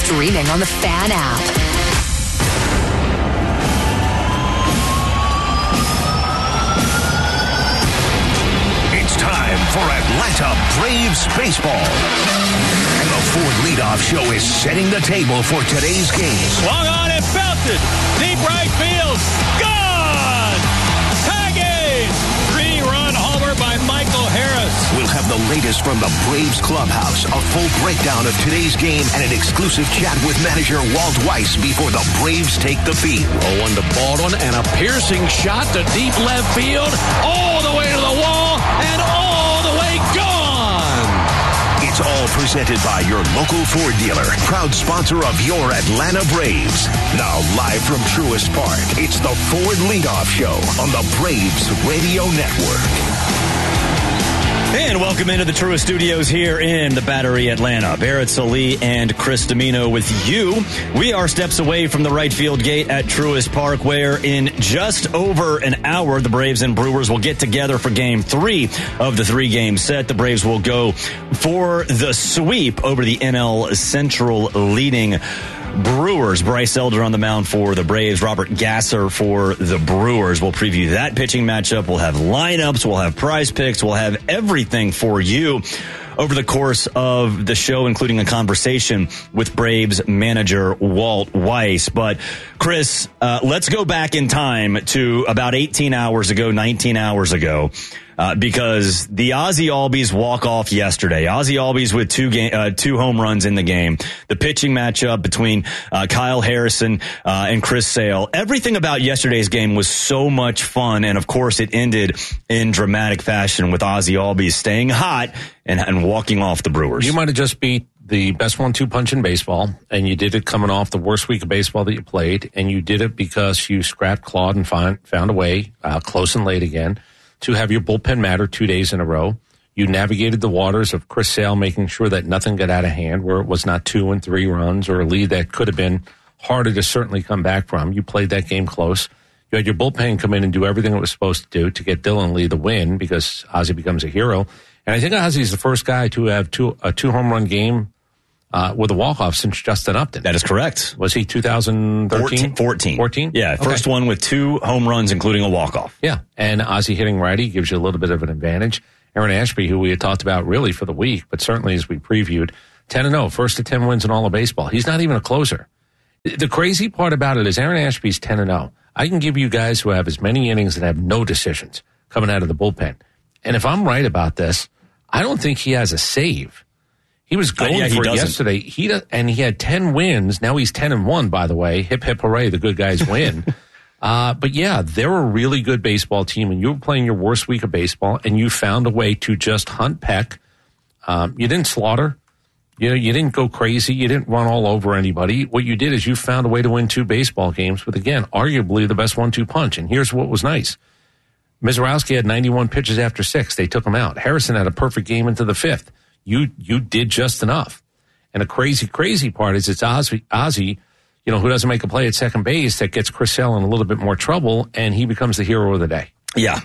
streaming on the Fan app. Time for Atlanta Braves baseball. And the Ford Leadoff Show is setting the table for today's game. Swung on and belted. Deep right field. Gone! Tie game! 3-run homer by Michael Harris. We'll have the latest from the Braves clubhouse, a full breakdown of today's game, and an exclusive chat with manager Walt Weiss before the Braves take the field. 0-1 to Baldwin, and a piercing shot to deep left field, all the way to the wall, and all the way gone! It's all presented by your local Ford dealer, proud sponsor of your Atlanta Braves. Now, live from Truist Park, it's the Ford Leadoff Show on the Braves Radio Network. And welcome into the Truist Studios here in the Battery, Atlanta. Barrett Sallee and Chris Domino with you. We are steps away from the right field gate at Truist Park, where in just over an hour, the Braves and Brewers will get together for Game 3 of the 3-game set. The Braves will go for the sweep over the NL Central leading Brewers. Bryce Elder on the mound for the Braves. Robert Gasser for the Brewers. We'll preview that pitching matchup. We'll have lineups. We'll have prize picks. We'll have everything for you over the course of the show, including a conversation with Braves manager Walt Weiss. But, Chris, let's go back in time to about 19 hours ago, because the Ozzie Albies walk-off yesterday. Ozzie Albies with two home runs in the game. The pitching matchup between Kyle Harrison and Chris Sale. Everything about yesterday's game was so much fun, and, of course, it ended in dramatic fashion with Ozzie Albies staying hot and walking off the Brewers. You might have just beat the best 1-2 punch in baseball, and you did it coming off the worst week of baseball that you played, and you did it because you scrapped, clawed, and found a way, close and late again, to have your bullpen matter 2 days in a row. You navigated the waters of Chris Sale, making sure that nothing got out of hand, where it was not 2 and 3 runs or a lead that could have been harder to certainly come back from. You played that game close. You had your bullpen come in and do everything it was supposed to do to get Dylan Lee the win, because Ozzie becomes a hero. And I think Ozzie's the first guy to have a two home run game with a walk-off since Justin Upton. That is correct. Was he 2013? 14. Yeah, okay. First one with 2 home runs, including a walk-off. Yeah, and Ozzie hitting righty gives you a little bit of an advantage. Aaron Ashby, who we had talked about really for the week, but certainly as we previewed, 10-0, first to 10 wins in all of baseball. He's not even a closer. The crazy part about it is Aaron Ashby's 10-0. I can give you guys who have as many innings that have no decisions coming out of the bullpen. And if I'm right about this, I don't think he has a save. He was going for it yesterday. He had 10 wins. Now he's 10-1, by the way. Hip, hip, hooray, the good guys win. But yeah, they're a really good baseball team, and you were playing your worst week of baseball, and you found a way to just hunt peck. You didn't slaughter. You didn't go crazy. You didn't run all over anybody. What you did is you found a way to win 2 baseball games with, again, arguably the best 1-2 punch. And here's what was nice. Mizorowski had 91 pitches after 6. They took him out. Harrison had a perfect game into the 5th. You did just enough. And the crazy part is it's Ozzie, who doesn't make a play at second base that gets Chris Sale in a little bit more trouble, and he becomes the hero of the day. Yeah,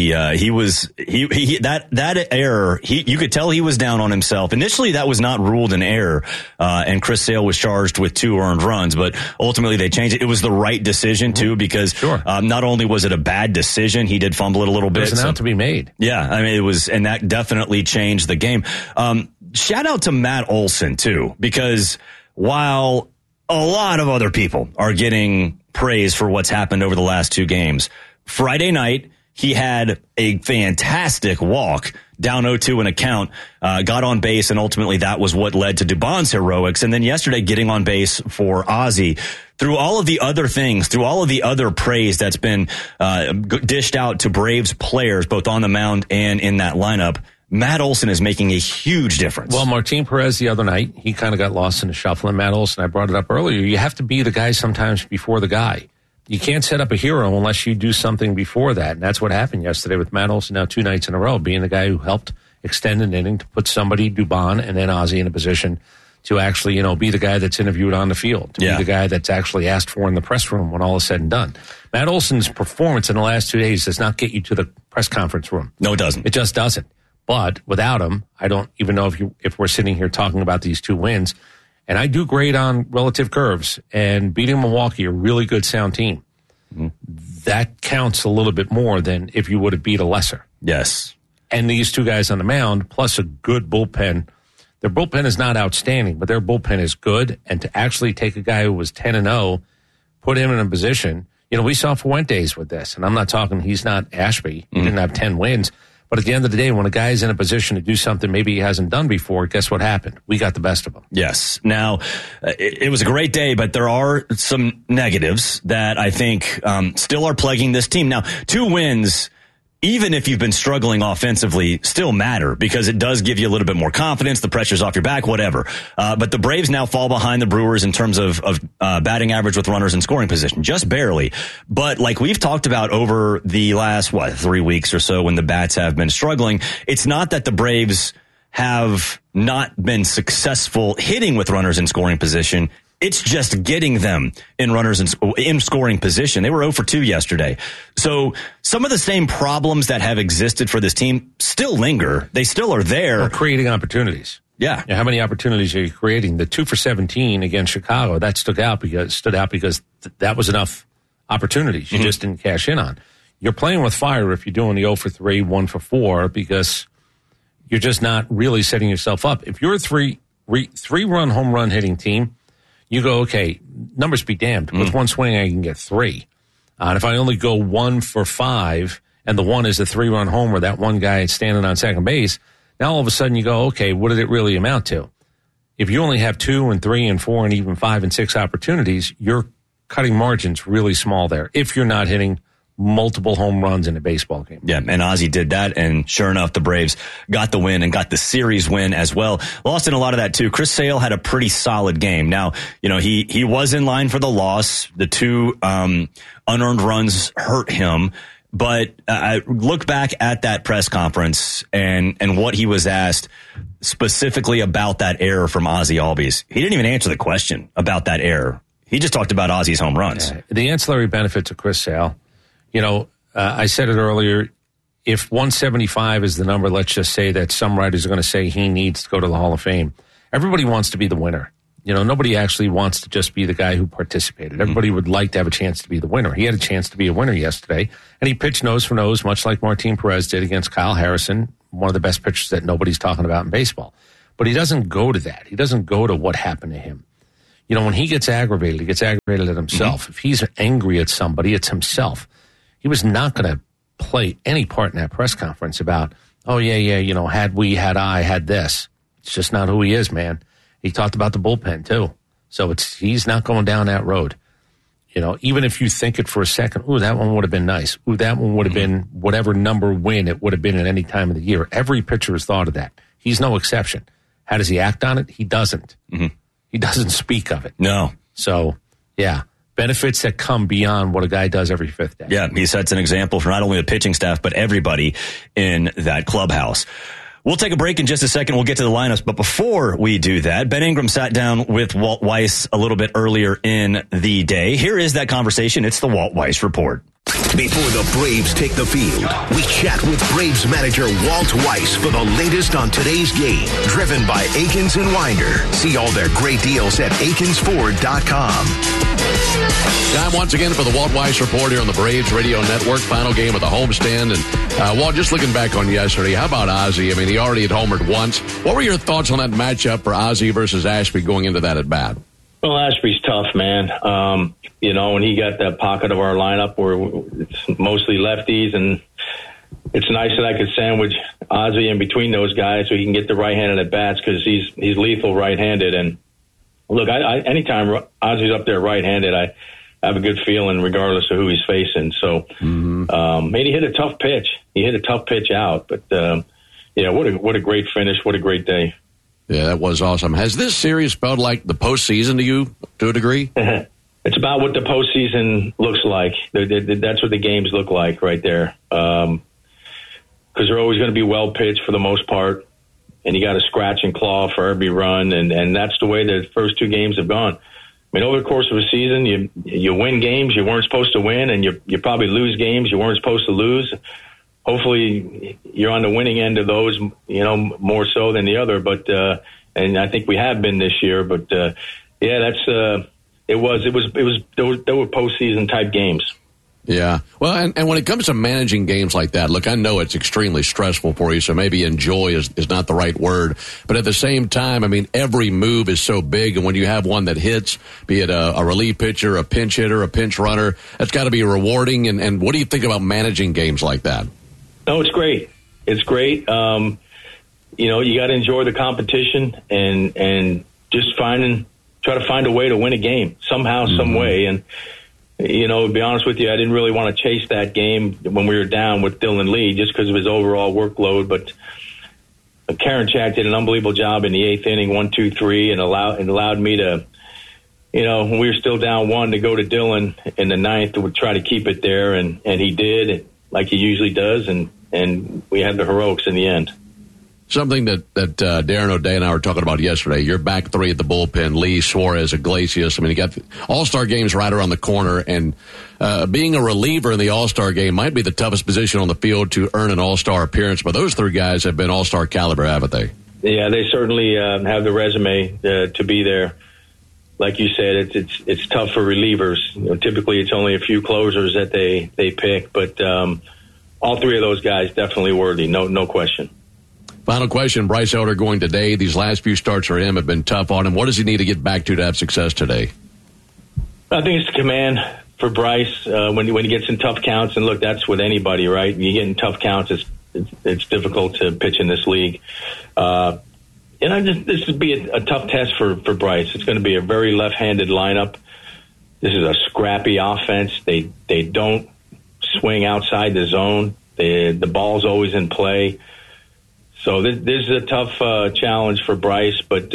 that error, you could tell he was down on himself. Initially, that was not ruled an error, and Chris Sale was charged with 2 earned runs, but ultimately they changed it. It was the right decision, too, because not only was it a bad decision, he did fumble it a little bit. There's an out to be made. Yeah, I mean, it was, and that definitely changed the game. Shout out to Matt Olson, too, because while a lot of other people are getting praise for what's happened over the last 2 games, Friday night, he had a fantastic walk, down 0-2 in a count, got on base, and ultimately that was what led to Dubon's heroics. And then yesterday, getting on base for Ozzie. Through all of the other things, through all of the other praise that's been dished out to Braves players, both on the mound and in that lineup, Matt Olson is making a huge difference. Well, Martin Perez the other night, he kind of got lost in the shuffle. And Matt Olson, I brought it up earlier, you have to be the guy sometimes before the guy. You can't set up a hero unless you do something before that. And that's what happened yesterday with Matt Olson now 2 nights in a row, being the guy who helped extend an inning to put somebody, Dubon, and then Ozzie in a position to actually, be the guy that's interviewed on the field, to be the guy that's actually asked for in the press room when all is said and done. Matt Olson's performance in the last 2 days does not get you to the press conference room. No, it doesn't. It just doesn't. But without him, I don't even know if we're sitting here talking about these 2 wins. And I do great on relative curves, and beating Milwaukee, a really good sound team, that counts a little bit more than if you would have beat a lesser. Yes. And these two guys on the mound, plus a good bullpen. Their bullpen is not outstanding, but their bullpen is good. And to actually take a guy who was 10-0, put him in a position, we saw Fuentes with this. And I'm not talking, he's not Ashby. He didn't have 10 wins. But at the end of the day, when a guy is in a position to do something maybe he hasn't done before, guess what happened? We got the best of him. Yes. Now, it was a great day, but there are some negatives that I think still are plaguing this team. Now, 2 wins, even if you've been struggling offensively, still matter because it does give you a little bit more confidence. The pressure's off your back, whatever. But the Braves now fall behind the Brewers in terms of batting average with runners in scoring position, just barely. But like we've talked about over the last, 3 weeks or so when the bats have been struggling, it's not that the Braves have not been successful hitting with runners in scoring position. It's just getting them in runners in scoring position. They were 0 for 2 yesterday. So some of the same problems that have existed for this team still linger. They still are there. Or creating opportunities. Yeah. How many opportunities are you creating? The 2 for 17 against Chicago, that stood out because that was enough opportunities you just didn't cash in on. You're playing with fire if you're doing the 0 for 3, 1 for 4 because you're just not really setting yourself up. If you're a three-run home run hitting team, you go, okay, numbers be damned. With one swing, I can get 3. And if I only go 1 for 5, and the 1 is a 3-run homer, that one guy standing on second base, now all of a sudden you go, okay, what did it really amount to? If you only have 2 and 3 and 4 and even 5 and 6 opportunities, you're cutting margins really small there if you're not hitting multiple home runs in a baseball game. Yeah, and Ozzie did that, and sure enough, the Braves got the win and got the series win as well. Lost in a lot of that, too. Chris Sale had a pretty solid game. Now, he was in line for the loss. The 2 unearned runs hurt him, but I look back at that press conference and what he was asked specifically about that error from Ozzie Albies. He didn't even answer the question about that error. He just talked about Ozzie's home runs. Yeah, the ancillary benefits of Chris Sale, I said it earlier, if 175 is the number, let's just say that some writers are going to say he needs to go to the Hall of Fame. Everybody wants to be the winner. Nobody actually wants to just be the guy who participated. Everybody would like to have a chance to be the winner. He had a chance to be a winner yesterday, and he pitched nose for nose, much like Martin Perez did against Kyle Harrison, one of the best pitchers that nobody's talking about in baseball. But he doesn't go to that. He doesn't go to what happened to him. When he gets aggravated, he gets aggravated at himself. If he's angry at somebody, it's himself. He was not going to play any part in that press conference about, had I had this. It's just not who he is, man. He talked about the bullpen, too. So he's not going down that road. Even if you think it for a second, ooh, that one would have been nice. Ooh, that one would have been whatever number win it would have been at any time of the year. Every pitcher has thought of that. He's no exception. How does he act on it? He doesn't. He doesn't speak of it. No. So, yeah. Benefits that come beyond what a guy does every 5th day. Yeah, he sets an example for not only the pitching staff, but everybody in that clubhouse. We'll take a break in just a second. We'll get to the lineups. But before we do that, Ben Ingram sat down with Walt Weiss a little bit earlier in the day. Here is that conversation. It's the Walt Weiss Report. Before the Braves take the field, we chat with Braves manager Walt Weiss for the latest on today's game. Driven by Akins and Winder. See all their great deals at AkinsFord.com. Time once again for the Walt Weiss Report here on the Braves Radio Network. Final game of the homestand. And Walt, just looking back on yesterday, how about Ozzie? I mean, he already had homered once. What were your thoughts on that matchup for Ozzie versus Ashby going into that at bat? Well, Ashby's tough, man. When he got that pocket of our lineup where it's mostly lefties, and it's nice that I could sandwich Ozzie in between those guys so he can get the right-handed at bats because he's lethal right-handed. And look, anytime Ozzie's up there right-handed, I have a good feeling regardless of who he's facing. So, he hit a tough pitch. He hit a tough pitch out, but what a great finish! What a great day. Yeah, that was awesome. Has this series felt like the postseason to you, to a degree? It's about what the postseason looks like. That's what the games look like right there. Because they're always going to be well pitched for the most part, and you got to scratch and claw for every run, and that's the way the first 2 games have gone. I mean, over the course of a season, you win games you weren't supposed to win, and you probably lose games you weren't supposed to lose. Hopefully, you're on the winning end of those, more so than the other. But and I think we have been this year. But that's there were postseason type games. Yeah. Well, and when it comes to managing games like that, look, I know it's extremely stressful for you, so maybe enjoy is not the right word. But at the same time, I mean, every move is so big, and when you have one that hits, be it a relief pitcher, a pinch hitter, a pinch runner, that's got to be rewarding. And what do you think about managing games like that? No, it's great. It's great. You know, you got to enjoy the competition and just try to find a way to win a game somehow, some way. And you know, to be honest with you, I didn't really want to chase that game when we were down with Dylan Lee just because of his overall workload. But Karinchak did an unbelievable job in the 8th inning, 1, 2, 3, and allowed me to, you know, when we were still down 1, to go to Dylan in the 9th to try to keep it there, and he did, like he usually does, and we had the heroics in the end. Something that Darren O'Day and I were talking about yesterday. You're back 3 at the bullpen. Lee, Suarez, Iglesias. I mean, you got All-Star games right around the corner, and being a reliever in the All-Star game might be the toughest position on the field to earn an All-Star appearance. But those 3 guys have been All-Star caliber, haven't they? Yeah, they certainly have the resume to be there. Like you said, it's tough for relievers. You know, typically, it's only a few closers that they pick, but all 3 of those guys definitely worthy, no question. Final question, Bryce Elder going today. These last few starts for him have been tough on him. What does he need to get back to have success today? I think it's the command for Bryce when he gets in tough counts. And look, that's with anybody, right? You get in tough counts, it's difficult to pitch in this league. This would be a tough test for Bryce. It's going to be a very left-handed lineup. This is a scrappy offense. They don't swing outside the zone. The ball's always in play. So this is a tough challenge for Bryce, but,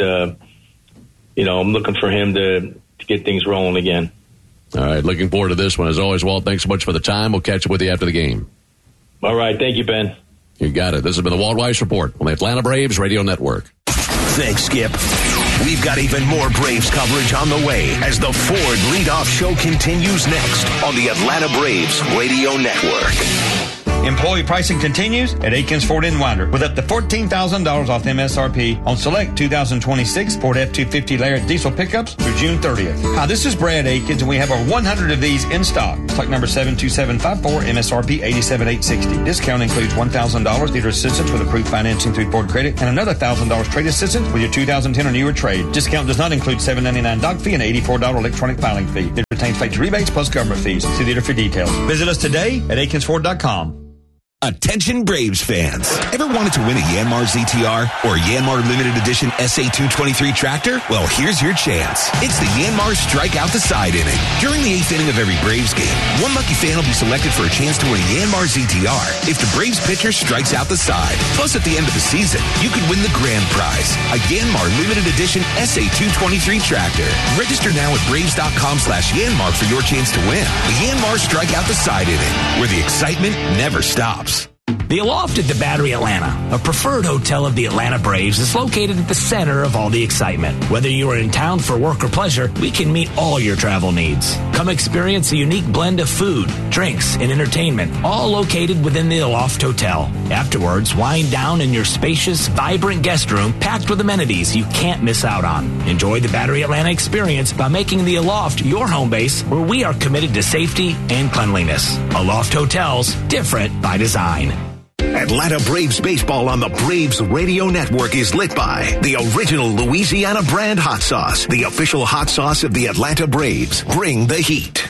you know, I'm looking for him to get things rolling again. All right, looking forward to this one. As always, Walt, thanks so much for the time. We'll catch up with you after the game. All right, thank you, Ben. You got it. This has been the Walt Weiss Report on the Atlanta Braves Radio Network. Thanks, Skip. We've got even more Braves coverage on the way as the Ford Leadoff Show continues next on the Atlanta Braves Radio Network. Employee pricing continues at Aikens Ford in Winder with up to $14,000 off MSRP on select 2026 Ford F-250 Laird diesel pickups through June 30th. Hi, this is Brad Aikens, and we have over 100 of these in stock. Stock number 72754, MSRP $87,860. Discount includes $1,000 dealer assistance with approved financing through Ford Credit and another $1,000 trade assistance with your 2010 or newer trade. Discount does not include $7.99 doc fee and $84 electronic filing fee. It retains fixed rebates plus government fees. See dealer for details. Visit us today at AikensFord.com. Attention Braves fans. Ever wanted to win a Yanmar ZTR or Yanmar Limited Edition SA223 tractor? Well, here's your chance. It's the Yanmar Strike Out the Side inning. During the 8th inning of every Braves game, one lucky fan will be selected for a chance to win a Yanmar ZTR if the Braves pitcher strikes out the side. Plus, at the end of the season, you could win the grand prize, a Yanmar Limited Edition SA223 tractor. Register now at Braves.com/Yanmar for your chance to win. The Yanmar Strike Out the Side inning, where the excitement never stops. The Aloft at the Battery Atlanta, a preferred hotel of the Atlanta Braves, is located at the center of all the excitement. Whether you are in town for work or pleasure, we can meet all your travel needs. Come experience a unique blend of food, drinks, and entertainment, all located within the Aloft Hotel. Afterwards, wind down in your spacious, vibrant guest room packed with amenities you can't miss out on. Enjoy the Battery Atlanta experience by making the Aloft your home base, where we are committed to safety and cleanliness. Aloft Hotels, different by design. Atlanta Braves baseball on the Braves Radio Network is lit by the original Louisiana brand hot sauce, the official hot sauce of the Atlanta Braves. Bring the heat.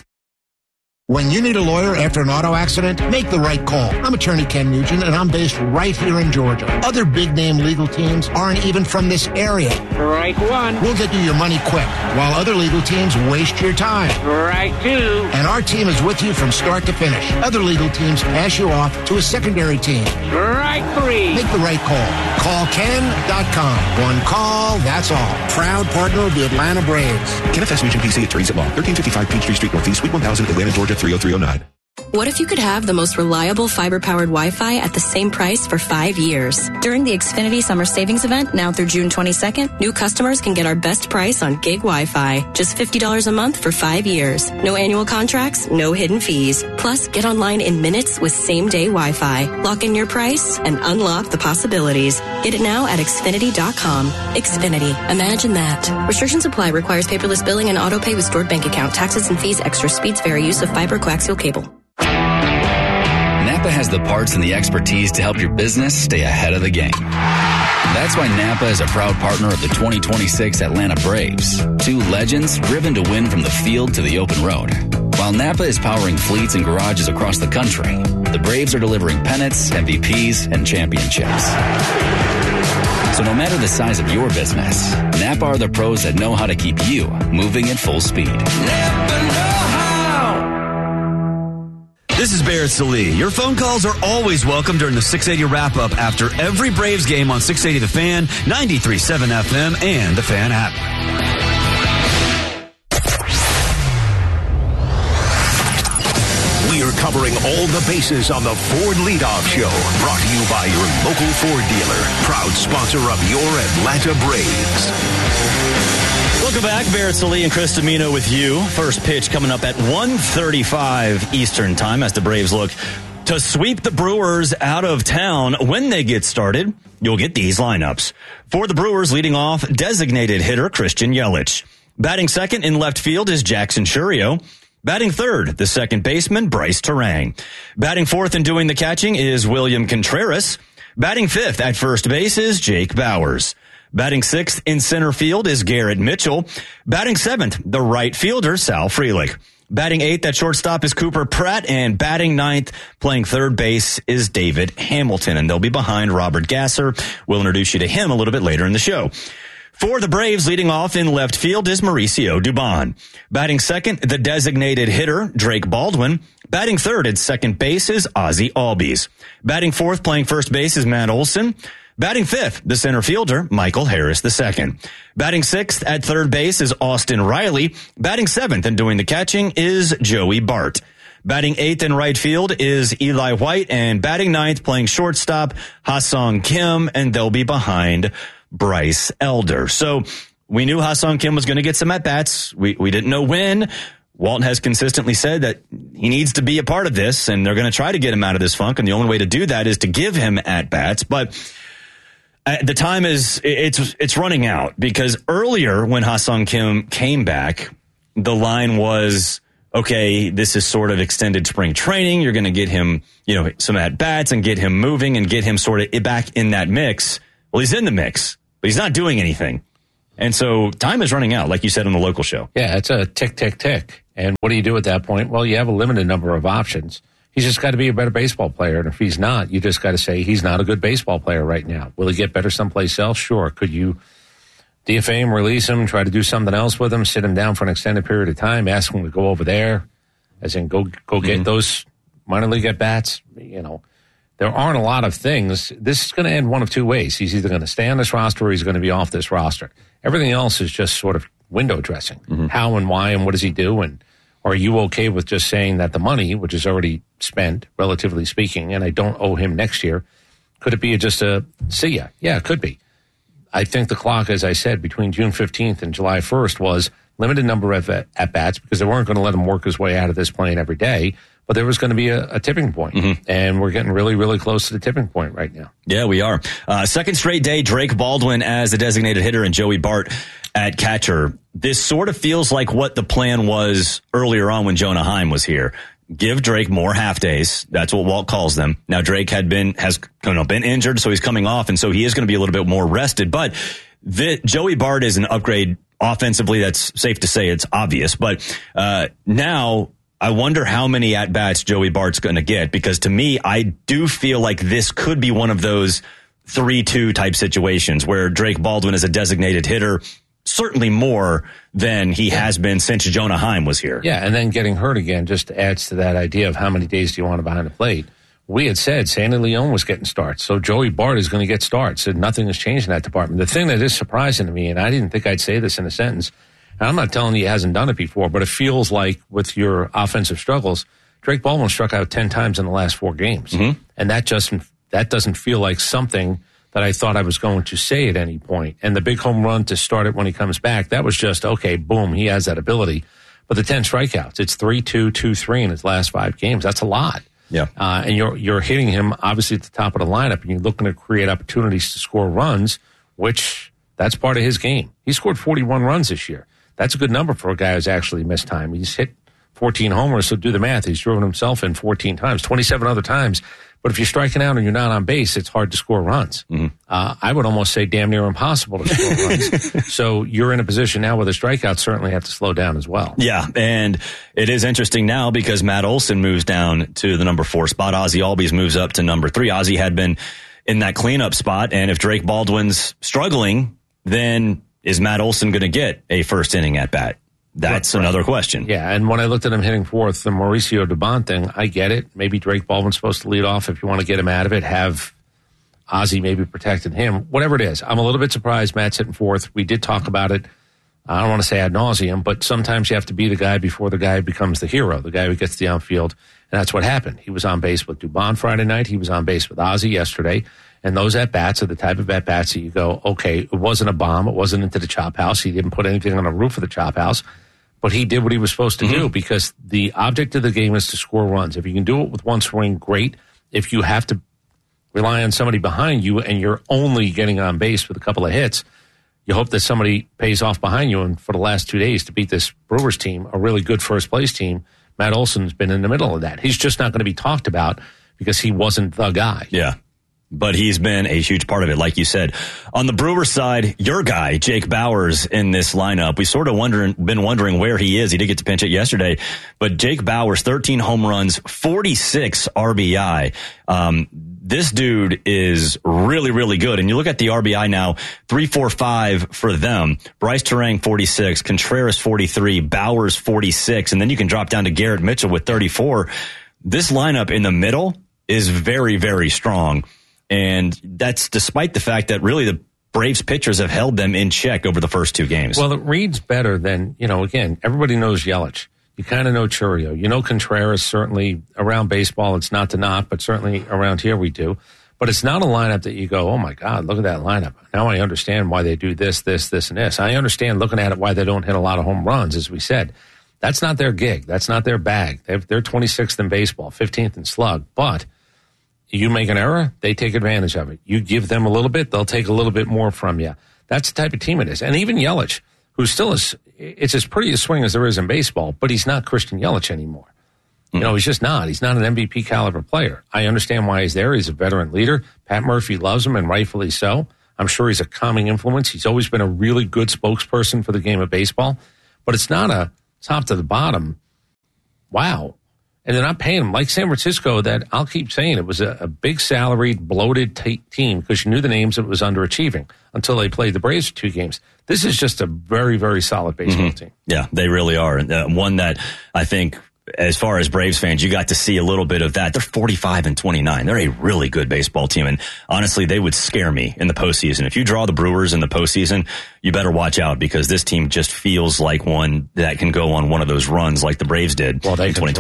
When you need a lawyer after an auto accident, make the right call. I'm attorney Ken Nugent, and I'm based right here in Georgia. Other big-name legal teams aren't even from this area. Right one. We'll get you your money quick, while other legal teams waste your time. Right two. And our team is with you from start to finish. Other legal teams pass you off to a secondary team. Right three. Make the right call. Call Ken.com. One call, that's all. Proud partner of the Atlanta Braves. Kenneth S. Nugent, PC, attorneys at law. 1355 Peachtree Street Northeast, Suite 1000, Atlanta, Georgia, 30309. What if you could have the most reliable fiber-powered Wi-Fi at the same price for 5 years? During the Xfinity Summer Savings Event, now through June 22nd, new customers can get our best price on gig Wi-Fi. Just $50 a month for 5 years. No annual contracts, no hidden fees. Plus, get online in minutes with same-day Wi-Fi. Lock in your price and unlock the possibilities. Get it now at Xfinity.com. Xfinity. Imagine that. Restrictions apply. Requires paperless billing and auto pay with stored bank account. Taxes and fees. Extra speeds vary. Use of fiber coaxial cable. Napa has the parts and the expertise to help your business stay ahead of the game. That's why Napa is a proud partner of the 2026 Atlanta Braves. Two legends driven to win from the field to the open road. While Napa is powering fleets and garages across the country, the Braves are delivering pennants, MVPs, and championships. So no matter the size of your business, Napa are the pros that know how to keep you moving at full speed. Napa know how. This is Barrett Salee. Your phone calls are always welcome during the 680 wrap-up after every Braves game on 680 The Fan, 93.7 FM, and The Fan app. We are covering all the bases on the Ford Leadoff Show. Brought to you by your local Ford dealer. Proud sponsor of your Atlanta Braves. Welcome back. Barrett Salee and Chris Domino with you. First pitch coming up at 1:35 Eastern Time as the Braves look to sweep the Brewers out of town. When they get started, you'll get these lineups. For the Brewers, leading off, designated hitter Christian Yelich. Batting second in left field is Jackson Chourio. Batting third, the second baseman, Bryce Terang. Batting fourth and doing the catching is William Contreras. Batting fifth at first base is Jake Bauers. Batting sixth in center field is Garrett Mitchell. Batting seventh, the right fielder, Sal Frelick. Batting eighth at shortstop is Cooper Pratt, and batting ninth, playing third base, is David Hamilton, and they'll be behind Robert Gasser. We'll introduce you to him a little bit later in the show. For the Braves, leading off in left field is Mauricio Dubon. Batting second, the designated hitter, Drake Baldwin. Batting third at second base is Ozzie Albies. Batting fourth, playing first base is Matt Olson. Batting fifth, the center fielder, Michael Harris II. Batting sixth at third base is Austin Riley. Batting seventh and doing the catching is Joey Bart. Batting eighth in right field is Eli White, and batting ninth, playing shortstop, Ha-Sung Kim, and they'll be behind Bryce Elder. So we knew Ha-Sung Kim was going to get some at-bats. We didn't know when. Walt has consistently said that he needs to be a part of this, and they're going to try to get him out of this funk, and the only way to do that is to give him at-bats. But the time it's running out, because earlier when Ha-Sung Kim came back, the line was, okay, this is sort of extended spring training. You're going to get him, some at-bats and get him moving and get him sort of back in that mix. Well, he's in the mix, but he's not doing anything. And so time is running out, like you said on the local show. Yeah, it's a tick, tick, tick. And what do you do at that point? Well, you have a limited number of options. He's just got to be a better baseball player. And if he's not, you just got to say he's not a good baseball player right now. Will he get better someplace else? Sure. Could you DFA him, release him, try to do something else with him, sit him down for an extended period of time, ask him to go over there, as in go get those minor league at-bats? There aren't a lot of things. This is going to end one of two ways. He's either going to stay on this roster or he's going to be off this roster. Everything else is just sort of window dressing. Mm-hmm. How and why and what does he do? And are you okay with just saying that the money, which is already spent, relatively speaking, and I don't owe him next year, could it be just a see ya? Yeah, it could be. I think the clock, as I said, between June 15th and July 1st was limited number of at-bats because they weren't going to let him work his way out of this playing every day. But there was going to be a tipping point, and we're getting really, really close to the tipping point right now. Yeah, we are. Second straight day, Drake Baldwin as the designated hitter and Joey Bart at catcher. This sort of feels like what the plan was earlier on when Jonah Heim was here. Give Drake more half days. That's what Walt calls them. Now, Drake has been injured, so he's coming off, and so he is going to be a little bit more rested. But Joey Bart is an upgrade offensively. That's safe to say. It's obvious. But now I wonder how many at-bats Joey Bart's going to get, because to me, I do feel like this could be one of those 3-2 type situations where Drake Baldwin is a designated hitter, certainly more than he has been since Jonah Heim was here. Yeah, and then getting hurt again just adds to that idea of how many days do you want him behind the plate. We had said Sandy Leon was getting starts, so Joey Bart is going to get starts, and nothing has changed in that department. The thing that is surprising to me, and I didn't think I'd say this in a sentence, and I'm not telling you he hasn't done it before, but it feels like with your offensive struggles, Drake Baldwin struck out 10 times in the last 4 games. Mm-hmm. And that doesn't feel like something that I thought I was going to say at any point. And the big home run to start it when he comes back, that was just, okay, boom, he has that ability. But the 10 strikeouts, it's 3-2, 2-3 in his last 5 games. That's a lot. Yeah. And you're hitting him obviously at the top of the lineup, and you're looking to create opportunities to score runs, which that's part of his game. He scored 41 runs this year. That's a good number for a guy who's actually missed time. He's hit 14 homers, so do the math. He's driven himself in 14 times, 27 other times. But if you're striking out and you're not on base, it's hard to score runs. Mm-hmm. I would almost say damn near impossible to score runs. So you're in a position now where the strikeouts certainly have to slow down as well. Yeah, and it is interesting now because Matt Olson moves down to the number 4 spot. Ozzie Albies moves up to number 3. Ozzie had been in that cleanup spot, and if Drake Baldwin's struggling, then is Matt Olson going to get a first inning at bat? That's another question. Yeah, and when I looked at him hitting 4th, the Mauricio Dubon thing, I get it. Maybe Drake Baldwin's supposed to lead off if you want to get him out of it. Have Ozzie maybe protected him. Whatever it is. I'm a little bit surprised Matt's hitting 4th. We did talk about it. I don't want to say ad nauseum, but sometimes you have to be the guy before the guy becomes the hero, the guy who gets the outfield. And that's what happened. He was on base with Dubon Friday night. He was on base with Ozzie yesterday. And those at-bats are the type of at-bats that you go, okay, it wasn't a bomb. It wasn't into the chop house. He didn't put anything on the roof of the chop house. But he did what he was supposed to do because the object of the game is to score runs. If you can do it with one swing, great. If you have to rely on somebody behind you and you're only getting on base with a couple of hits, you hope that somebody pays off behind you. And for the last 2 days to beat this Brewers team, a really good first-place team, Matt Olson's been in the middle of that. He's just not going to be talked about because he wasn't the guy. Yeah. But he's been a huge part of it, like you said. On the Brewers side, your guy, Jake Bauers, in this lineup. We sort of been wondering where he is. He did get to pinch it yesterday. But Jake Bauers, 13 home runs, 46 RBI. This dude is really, really good. And you look at the RBI now, 345 for them. Bryce Terang, 46. Contreras, 43. Bauers, 46. And then you can drop down to Garrett Mitchell with 34. This lineup in the middle is very, very strong. And that's despite the fact that really the Braves pitchers have held them in check over the first 2 games. Well, it reads better than, again, everybody knows Yelich. You kind of know Churio. You know Contreras, certainly around baseball. It's not to knock, but certainly around here we do. But it's not a lineup that you go, oh, my God, look at that lineup. Now I understand why they do this, this, this, and this. I understand looking at it why they don't hit a lot of home runs, as we said. That's not their gig. That's not their bag. They're 26th in baseball, 15th in slug. But you make an error, they take advantage of it. You give them a little bit, they'll take a little bit more from you. That's the type of team it is. And even Yelich, who still is, it's as pretty a swing as there is in baseball, but he's not Christian Yelich anymore. He's just not. He's not an MVP caliber player. I understand why he's there. He's a veteran leader. Pat Murphy loves him, and rightfully so. I'm sure he's a calming influence. He's always been a really good spokesperson for the game of baseball. But it's not a top to the bottom. Wow. And they're not paying him like San Francisco. That I'll keep saying it was a big salaried, bloated team because you knew the names that was underachieving until they played the Braves for 2 games. This is just a very, very solid baseball team. Yeah, they really are. And one that I think, as far as Braves fans, you got to see a little bit of that. They're 45-29. They're a really good baseball team. And honestly, they would scare me in the postseason. If you draw the Brewers in the postseason, you better watch out because this team just feels like one that can go on one of those runs like the Braves did in 2020.